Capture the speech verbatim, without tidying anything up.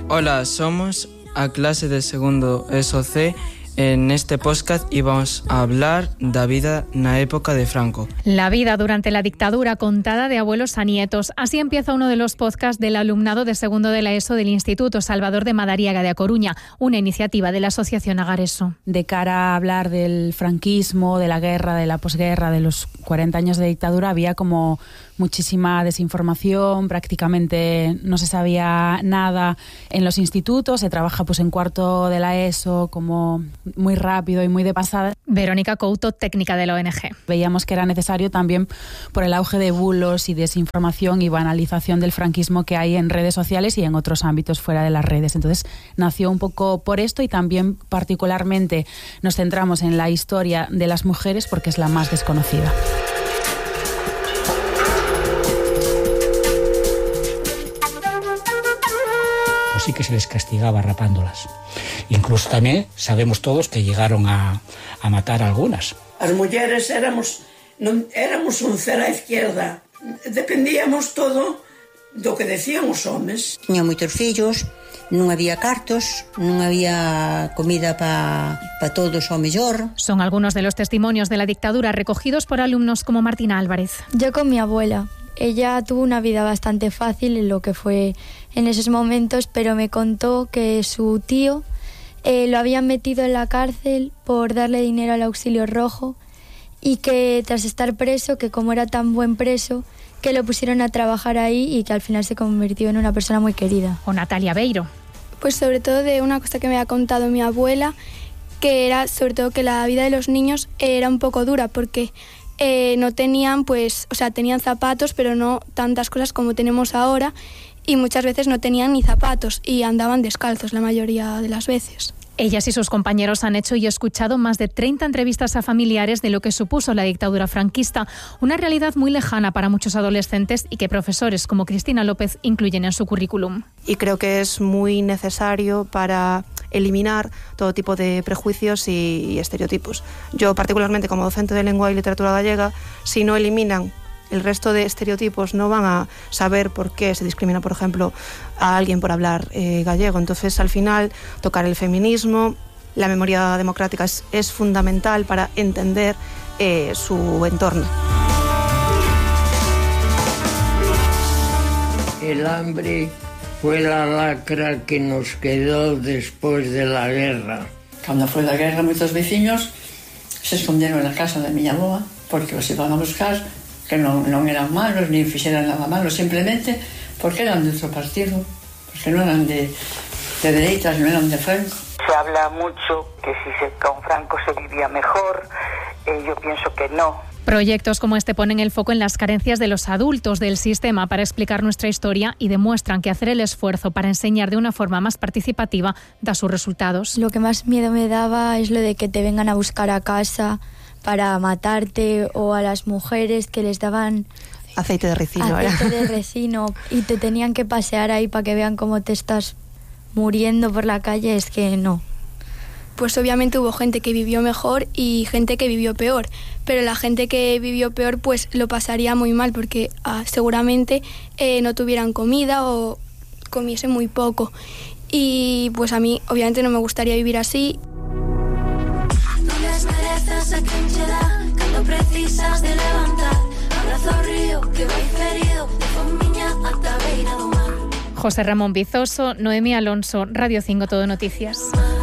Hola, somos a clase de segundo E S O C en este podcast y vamos a hablar da vida na época de Franco. La vida durante la dictadura contada de abuelos a nietos. Así empieza uno de los podcasts del alumnado de segundo de la ESO del Instituto Salvador de Madariaga de A Coruña, una iniciativa de la Asociación Agareso. De cara a hablar del franquismo, de la guerra, de la posguerra, de los cuarenta años de dictadura, había como muchísima desinformación, prácticamente no se sabía nada en los institutos, se trabaja pues en cuarto de la ESO como muy rápido y muy de pasada. Verónica Couto, técnica de la O N G. Veíamos que era necesario también por el auge de bulos y desinformación y banalización del franquismo que hay en redes sociales y en otros ámbitos fuera de las redes. Entonces nació un poco por esto y también particularmente nos centramos en la historia de las mujeres porque es la más desconocida. Sí que se les castigaba rapándolas. Incluso también sabemos todos que llegaron a, a matar a algunas. As mulleres éramos, non, éramos un cero á izquierda. Dependíamos todo do que decían os homes. Tiña moitos fillos, non había cartos, non había comida para pa todos ao mellor. Son algunos de los testimonios de la dictadura recogidos por alumnos como Martina Álvarez. Yo con mi abuela. Ella tuvo una vida bastante fácil en lo que fue en esos momentos, pero me contó que su tío eh, lo habían metido en la cárcel por darle dinero al Auxilio Rojo y que tras estar preso, que como era tan buen preso, que lo pusieron a trabajar ahí y que al final se convirtió en una persona muy querida. O Natalia Beiro. Pues sobre todo de una cosa que me ha contado mi abuela, que era sobre todo que la vida de los niños era un poco dura porque Eh, no tenían, pues, o sea, tenían zapatos, pero no tantas cosas como tenemos ahora, y muchas veces no tenían ni zapatos y andaban descalzos la mayoría de las veces. Ellas y sus compañeros han hecho y escuchado más de treinta entrevistas a familiares de lo que supuso la dictadura franquista, una realidad muy lejana para muchos adolescentes y que profesores como Cristina López incluyen en su currículum. Y creo que es muy necesario para eliminar todo tipo de prejuicios y, y estereotipos. Yo, particularmente como docente de lengua y literatura gallega, si no eliminan el resto de estereotipos, no van a saber por qué se discrimina, por ejemplo, a alguien por hablar eh, gallego. Entonces, al final, tocar el feminismo, la memoria democrática es, es fundamental para entender eh, su entorno. El hambre fue la lacra que nos quedó después de la guerra. Cuando fue la guerra, muchos vecinos se escondieron en la casa de mi abuela porque los iban a buscar, que no, no eran malos ni hicieran nada malo, simplemente porque eran de otro partido, porque no eran de, de derechas, no eran de Franco. Se habla mucho que si se, con Franco se vivía mejor, eh, yo pienso que no. Proyectos como este ponen el foco en las carencias de los adultos del sistema para explicar nuestra historia y demuestran que hacer el esfuerzo para enseñar de una forma más participativa da sus resultados. Lo que más miedo me daba es lo de que te vengan a buscar a casa para matarte, o a las mujeres que les daban aceite de ricino, aceite de ricino y te tenían que pasear ahí para que vean cómo te estás muriendo por la calle. Es que no. Pues obviamente hubo gente que vivió mejor y gente que vivió peor, pero la gente que vivió peor pues lo pasaría muy mal porque ah, seguramente eh, no tuvieran comida o comiesen muy poco, y pues a mí obviamente no me gustaría vivir así. No les mereces a quien te da, cuando precisas de levantar, abrazo ao río que vai ferido, de fomiña ata beira do mar. José Ramón Bizoso, Noemí Alonso, Radio cinco Todo Noticias.